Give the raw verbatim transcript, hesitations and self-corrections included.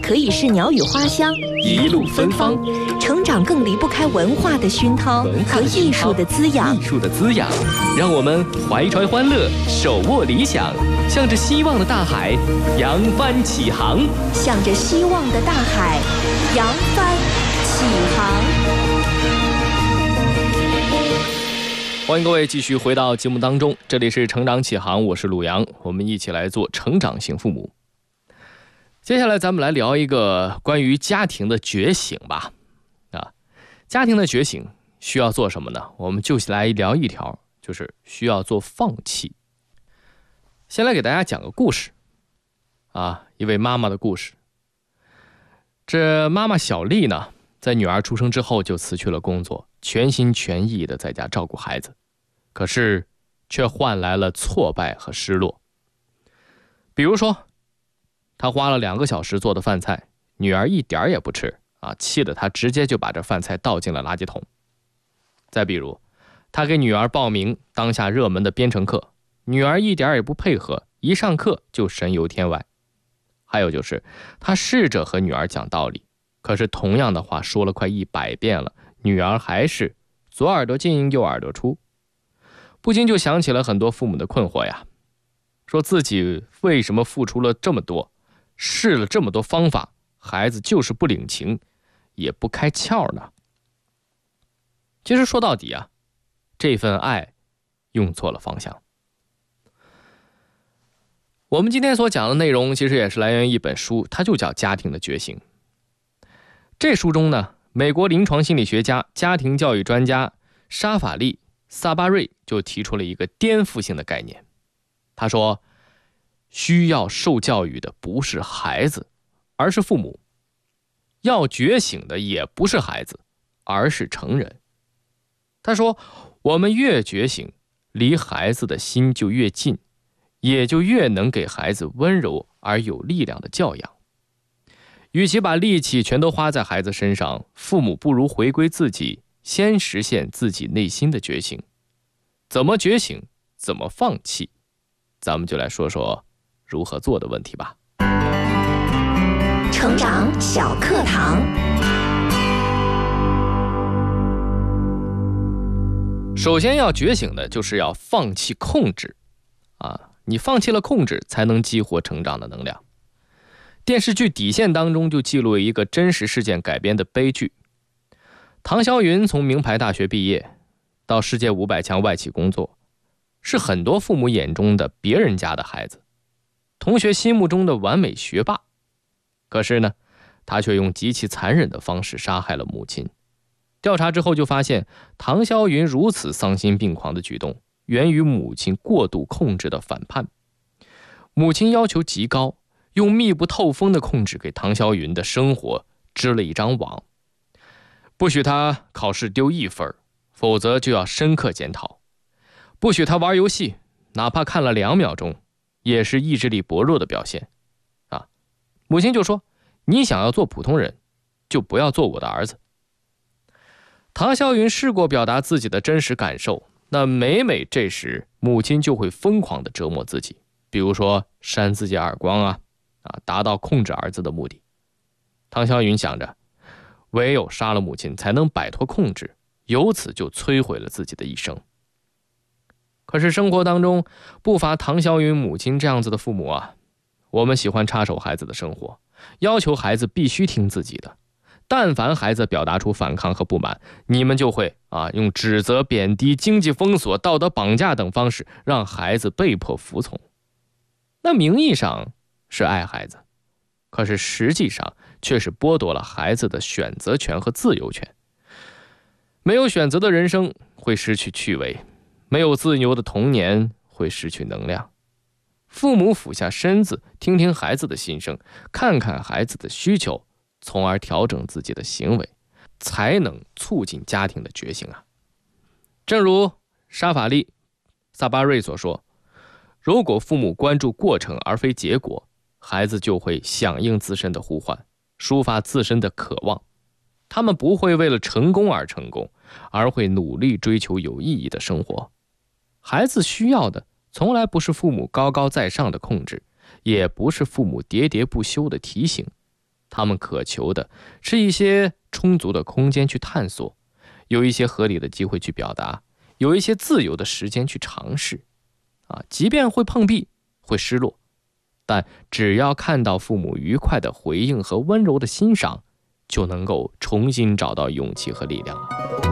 可以是鸟语花香， 一路芬芳。 成长更离不开文化的熏陶和艺术的滋养。 艺术的滋养，让我们怀揣欢乐，手握理想，向着希望的大海扬帆起航。 向着希望的大海扬帆起航。 欢迎各位继续回到节目当中，这里是成长起航，我是鲁阳，我们一起来做成长型父母。接下来咱们来聊一个关于家庭的觉醒吧。啊，家庭的觉醒需要做什么呢？我们就来聊一条，就是需要做放弃。先来给大家讲个故事啊，一位妈妈的故事。这妈妈小丽呢，在女儿出生之后就辞去了工作，全心全意的在家照顾孩子，可是却换来了挫败和失落。比如说，她花了两个小时做的饭菜，女儿一点也不吃啊，气得她直接就把这饭菜倒进了垃圾桶。再比如，她给女儿报名当下热门的编程课，女儿一点也不配合，一上课就神游天外。还有就是，她试着和女儿讲道理，可是同样的话说了快一百遍了，女儿还是左耳朵进右耳朵出。不禁就想起了很多父母的困惑呀，说自己为什么付出了这么多，试了这么多方法，孩子就是不领情，也不开窍呢？其实说到底啊，这份爱用错了方向。我们今天所讲的内容其实也是来源于一本书，它就叫《家庭的觉醒》。这书中呢，美国临床心理学家、家庭教育专家沙法利·萨巴瑞就提出了一个颠覆性的概念。他说，需要受教育的不是孩子，而是父母；要觉醒的也不是孩子，而是成人。他说，我们越觉醒，离孩子的心就越近，也就越能给孩子温柔而有力量的教养。与其把力气全都花在孩子身上，父母不如回归自己，先实现自己内心的觉醒。怎么觉醒，怎么放弃，咱们就来说说如何做的问题吧。 成长小课堂。 首先要觉醒的就是要放弃控制啊，你放弃了控制，才能激活成长的能量。电视剧《底线》当中就记录了一个真实事件改编的悲剧。唐潇云从名牌大学毕业，到世界五百强外企工作，是很多父母眼中的别人家的孩子，同学心目中的完美学霸。可是呢，他却用极其残忍的方式杀害了母亲。调查之后就发现，唐潇云如此丧心病狂的举动，源于母亲过度控制的反叛。母亲要求极高，用密不透风的控制给唐潇云的生活织了一张网，不许他考试丢一分，否则就要深刻检讨；不许他玩游戏，哪怕看了两秒钟，也是意志力薄弱的表现。啊，母亲就说：“你想要做普通人，就不要做我的儿子。”唐潇云试过表达自己的真实感受，那每每这时，母亲就会疯狂地折磨自己，比如说扇自己耳光啊，啊，达到控制儿子的目的。唐潇云想着，唯有杀了母亲才能摆脱控制，由此就摧毁了自己的一生。可是生活当中不乏唐潇云母亲这样子的父母啊，我们喜欢插手孩子的生活，要求孩子必须听自己的。但凡孩子表达出反抗和不满，你们就会啊用指责、贬低、经济封锁、道德绑架等方式让孩子被迫服从。那名义上是爱孩子，可是实际上却是剥夺了孩子的选择权和自由权。没有选择的人生会失去趣味，没有自由的童年会失去能量。父母俯下身子，听听孩子的心声，看看孩子的需求，从而调整自己的行为，才能促进家庭的觉醒啊。正如沙法利·萨巴瑞所说，如果父母关注过程而非结果，孩子就会响应自身的呼唤，抒发自身的渴望。他们不会为了成功而成功，而会努力追求有意义的生活。孩子需要的从来不是父母高高在上的控制，也不是父母喋喋不休的提醒， 他们渴求的是一些充足的空间去探索，有一些合理的机会去表达，有一些自由的时间去尝试。啊，即便会碰壁，会失落，但只要看到父母愉快的回应和温柔的欣赏，就能够重新找到勇气和力量了。